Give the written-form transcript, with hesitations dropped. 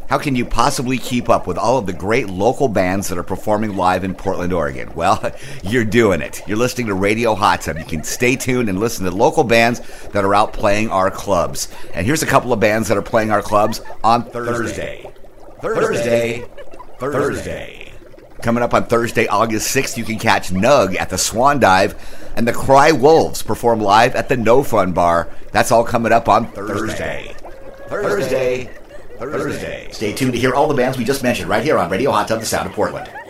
How can you possibly keep up with all of the great local bands that are performing live in Portland, Oregon? Well, you're doing it. You're listening to Radio Hot Tub. You can stay tuned and listen to local bands that are out playing our clubs. And here's a couple of bands that are playing our clubs on Thursday. Coming up on Thursday, August 6th, you can catch Nug at the Swan Dive, and the Cry Wolves perform live at the No Fun Bar. That's all coming up on Thursday. Stay tuned to hear all the bands we just mentioned right here on Radio Hot Tub, the sound of Portland.